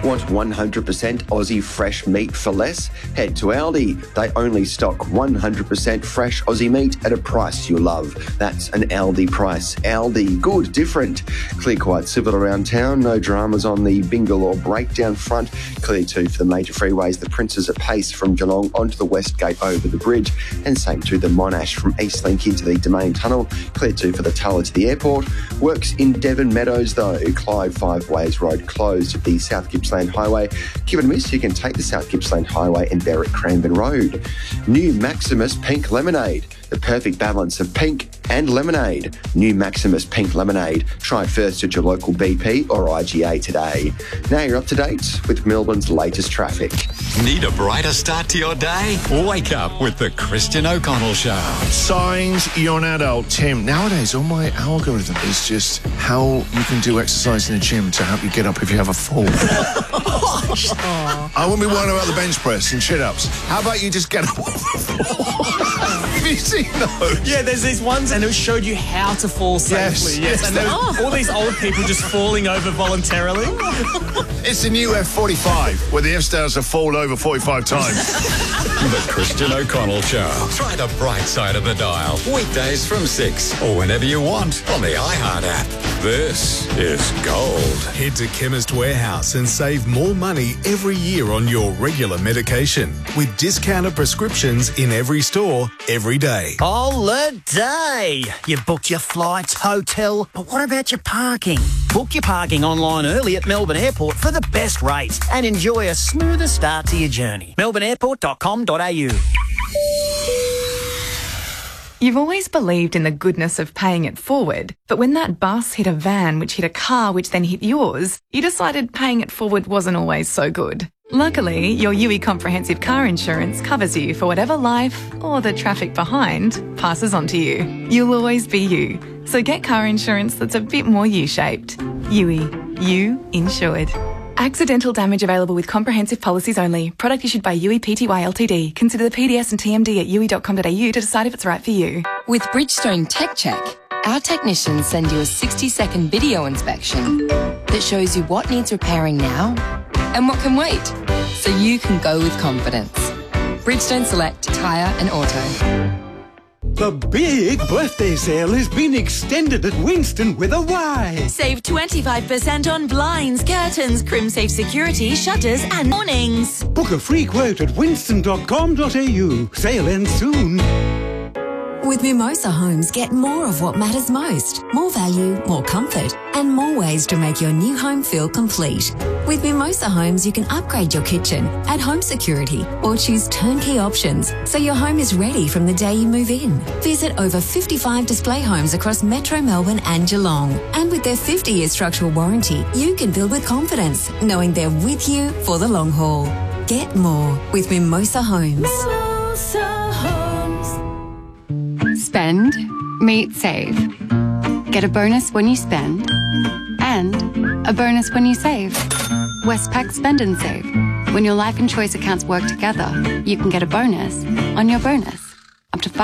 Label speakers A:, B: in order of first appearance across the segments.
A: Want 100% Aussie fresh meat for less? Head to Aldi. They only stock 100% fresh Aussie meat at a price you love. That's an Aldi price. Aldi, good, different. Clear quite civil around town. No dramas on the Bingle or Breakdown front. Clear too for the major freeways. The Princes at Pace from Geelong onto the West Gate over the bridge. And same to the Monash from Eastlink into the Domain Tunnel. Clear too for the Tulla to the airport. Works in Devon Meadows though. Clyde Five Ways Road closed at the South Gippsland Highway. Give it a miss, you can take the South Gippsland Highway and Berwick Cranbourne Road. New Maximus Pink Lemonade. The perfect balance of pink and lemonade. New Maximus Pink Lemonade. Try it first at your local BP or IGA today. Now you're up to date with Melbourne's latest traffic.
B: Need a brighter start to your day? Wake up with the Christian O'Connell Show.
C: Signs you're an adult. Tim, nowadays all my algorithm is just how you can do exercise in the gym to help you get up if you have a fall. I wouldn't be worrying about the bench press and sit-ups. How about you just get up off the floor? Have you seen those?
D: Yeah, there's these ones and it showed you how to fall safely. Yes. And there were all these old people just falling over voluntarily.
C: It's the new F45, where the F stands for fall over 45 times.
B: The Christian O'Connell Show. Try the bright side of the dial. Weekdays from 6 or whenever you want on the iHeart app. This is gold.
E: Head to Chemist Warehouse and save more money every year on your regular medication with discounted prescriptions in every store, every day.
F: Holiday! You've booked your flights, hotel, but what about your parking? Book your parking online early at Melbourne Airport for the best rates and enjoy a smoother start to your journey. melbourneairport.com.au.
G: You've always believed in the goodness of paying it forward, but when that bus hit a van which hit a car which then hit yours, you decided paying it forward wasn't always so good. Luckily, your UE Comprehensive Car Insurance covers you for whatever life, or the traffic behind, passes on to you. You'll always be you. So get car insurance that's a bit more U-shaped. UE. You insured. Accidental damage available with comprehensive policies only. Product issued by UE Pty Ltd. Consider the PDS and TMD at UE.com.au to decide if it's right for you.
H: With Bridgestone Tech Check, our technicians send you a 60-second video inspection that shows you what needs repairing now and what can wait, so you can go with confidence. Bridgestone Select Tyre and Auto.
I: The big birthday sale has been extended at Winston with a Y.
J: Save 25% on blinds, curtains, crimsafe security, shutters and awnings.
I: Book a free quote at winston.com.au. Sale ends soon.
K: With Mimosa Homes, get more of what matters most. More value, more comfort, and more ways to make your new home feel complete. With Mimosa Homes, you can upgrade your kitchen, add home security, or choose turnkey options so your home is ready from the day you move in. Visit over 55 display homes across Metro Melbourne and Geelong. And with their 50-year structural warranty, you can build with confidence, knowing they're with you for the long haul. Get more with Mimosa Homes.
J: Mimosa Homes.
L: Spend, meet, save. Get a bonus when you spend and a bonus when you save. Westpac Spend and Save. When your life and choice accounts work together, you can get a bonus on your bonus, up to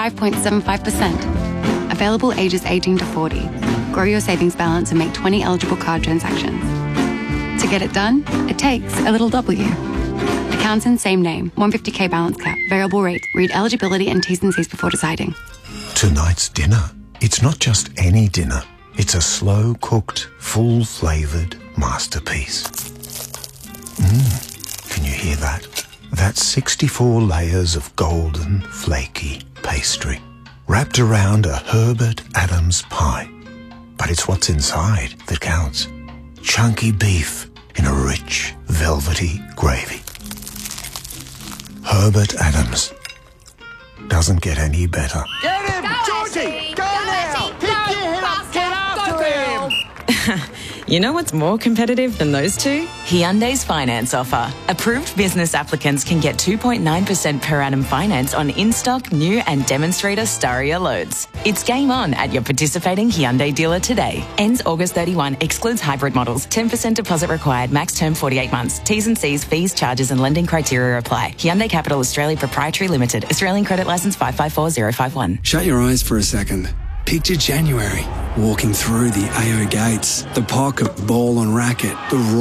L: 5.75%. Available ages 18 to 40. Grow your savings balance and make 20 eligible card transactions. To get it done, it takes a little W. Accounts in same name, 150k balance cap, variable rate. Read eligibility and T's and C's before deciding.
M: Tonight's dinner. It's not just any dinner. It's a slow-cooked, full-flavoured masterpiece. Can you hear that? That's 64 layers of golden, flaky pastry, wrapped around a Herbert Adams pie. But it's what's inside that counts. Chunky beef in a rich, velvety gravy. Herbert Adams. Doesn't get any better.
N: Get him! Georgie! Go now! Pick your head up! Get after him!
O: You know what's more competitive than those two? Hyundai's finance offer. Approved business applicants can get 2.9% per annum finance on in-stock, new and demonstrator Staria loads. It's game on at your participating Hyundai dealer today. Ends August 31. Excludes hybrid models. 10% deposit required. Max term 48 months. T's and C's, fees, charges and lending criteria apply. Hyundai Capital Australia Proprietary Limited. Australian Credit Licence 554051.
P: Shut your eyes for a second. Picture January, walking through the AO gates, the pocket, ball and racket, the